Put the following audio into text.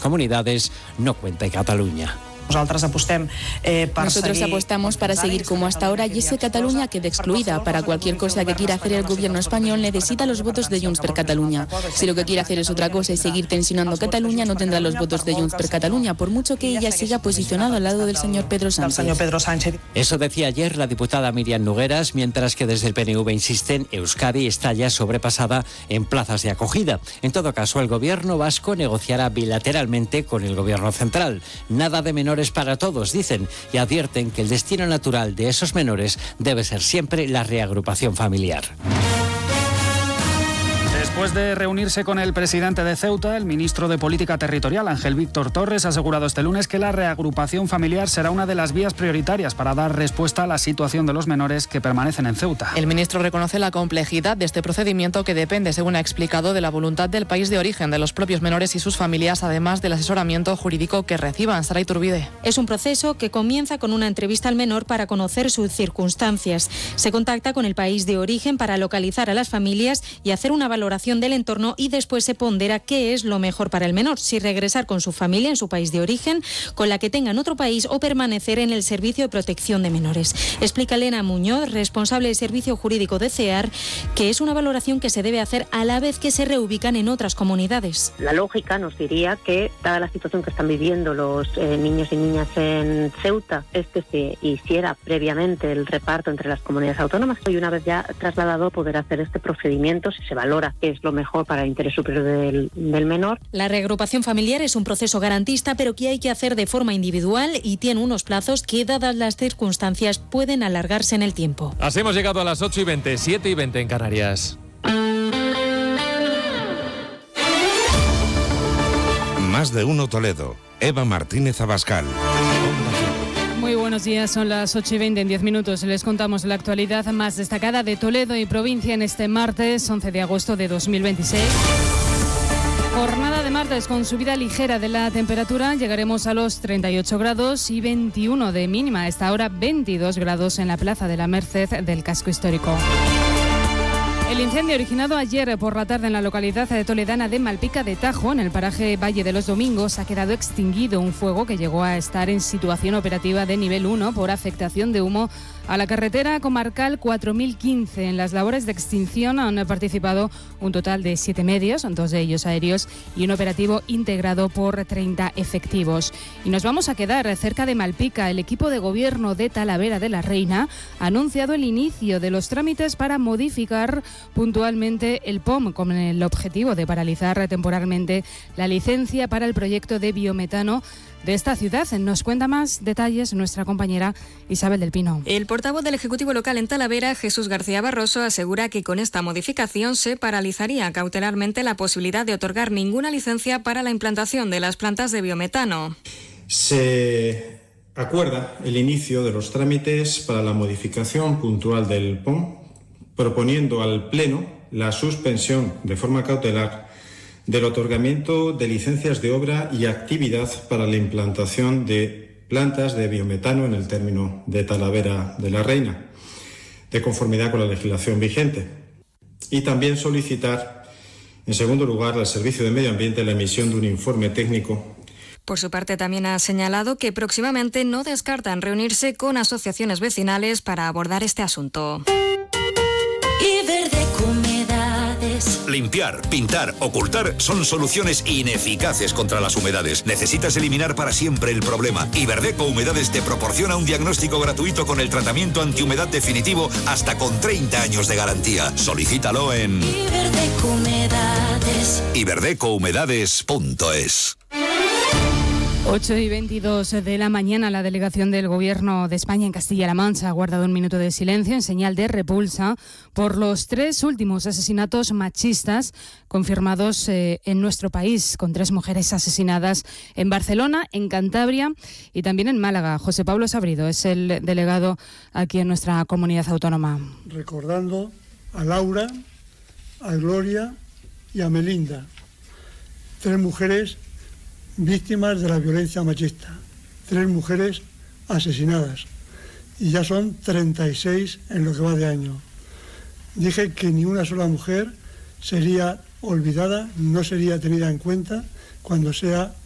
comunidades, no cuente Cataluña. Nosotros apostamos para seguir como hasta ahora y es que Cataluña quede excluida. Para cualquier cosa que quiera hacer el gobierno español necesita los votos de Junts per Catalunya. Si lo que quiere hacer es otra cosa y seguir tensionando Cataluña, no tendrá los votos de Junts per Catalunya, por mucho que ella siga posicionado al lado del señor Pedro Sánchez. Eso decía ayer la diputada Miriam Nogueras, mientras que desde el PNV insisten, Euskadi está ya sobrepasada en plazas de acogida. En todo caso, el gobierno vasco negociará bilateralmente con el gobierno central. Nada de menores para todos, dicen, y advierten que el destino natural de esos menores debe ser siempre la reagrupación familiar. Después de reunirse con el presidente de Ceuta, el ministro de Política Territorial, Ángel Víctor Torres, ha asegurado este lunes que la reagrupación familiar será una de las vías prioritarias para dar respuesta a la situación de los menores que permanecen en Ceuta. El ministro reconoce la complejidad de este procedimiento que depende, según ha explicado, de la voluntad del país de origen de los propios menores y sus familias, además del asesoramiento jurídico que reciban. Sara Iturbide. Es un proceso que comienza con una entrevista al menor para conocer sus circunstancias. Se contacta con el país de origen para localizar a las familias y hacer una valoración del entorno y después se pondera qué es lo mejor para el menor, si regresar con su familia en su país de origen, con la que tenga en otro país o permanecer en el Servicio de Protección de Menores. Explica Elena Muñoz, responsable de Servicio Jurídico de CEAR, que es una valoración que se debe hacer a la vez que se reubican en otras comunidades. La lógica nos diría que, dada la situación que están viviendo los niños y niñas en Ceuta, se hiciera previamente el reparto entre las comunidades autónomas y una vez ya trasladado poder hacer este procedimiento si se valora que es lo mejor para el interés superior del menor. La reagrupación familiar es un proceso garantista, pero que hay que hacer de forma individual y tiene unos plazos que, dadas las circunstancias, pueden alargarse en el tiempo. Así hemos llegado a las 8:20, 7:20 en Canarias. Más de uno Toledo. Eva Martínez Abascal. Muy buenos días, son las 8:20, en 10 minutos les contamos la actualidad más destacada de Toledo y provincia en este martes 11 de agosto de 2026. Jornada de martes con subida ligera de la temperatura, llegaremos a los 38 grados y 21 de mínima, a esta hora 22 grados en la Plaza de la Merced del casco histórico. El incendio originado ayer por la tarde en la localidad toledana de Malpica de Tajo, en el paraje Valle de los Domingos, ha quedado extinguido un fuego que llegó a estar en situación operativa de nivel 1 por afectación de humo a la carretera comarcal 4015. En las labores de extinción han participado un total de 7 medios, 2 de ellos aéreos, y un operativo integrado por 30 efectivos. Y nos vamos a quedar cerca de Malpica. El equipo de gobierno de Talavera de la Reina ha anunciado el inicio de los trámites para modificar puntualmente el POM, con el objetivo de paralizar temporalmente la licencia para el proyecto de biometano de esta ciudad. Nos cuenta más detalles nuestra compañera Isabel del Pino. El portavoz del Ejecutivo local en Talavera, Jesús García Barroso, asegura que con esta modificación se paralizaría cautelarmente la posibilidad de otorgar ninguna licencia para la implantación de las plantas de biometano. Se acuerda el inicio de los trámites para la modificación puntual del POM, proponiendo al Pleno la suspensión de forma cautelar del otorgamiento de licencias de obra y actividad para la implantación de plantas de biometano en el término de Talavera de la Reina, de conformidad con la legislación vigente. Y también solicitar, en segundo lugar, al Servicio de Medio Ambiente la emisión de un informe técnico. Por su parte, también ha señalado que próximamente no descartan reunirse con asociaciones vecinales para abordar este asunto. Limpiar, pintar, ocultar son soluciones ineficaces contra las humedades. Necesitas eliminar para siempre el problema. Iberdeco Humedades te proporciona un diagnóstico gratuito con el tratamiento antihumedad definitivo hasta con 30 años de garantía. Solicítalo en iberdecohumedades.es. 8:22 de la mañana, la delegación del Gobierno de España en Castilla-La Mancha ha guardado un minuto de silencio en señal de repulsa por los 3 últimos asesinatos machistas confirmados en nuestro país, con 3 mujeres asesinadas en Barcelona, en Cantabria y también en Málaga. José Pablo Sabrido es el delegado aquí en nuestra comunidad autónoma. Recordando a Laura, a Gloria y a Melinda, 3 mujeres víctimas de la violencia machista, 3 mujeres asesinadas, y ya son 36 en lo que va de año. Dije que ni una sola mujer sería olvidada, no sería tenida en cuenta cuando sea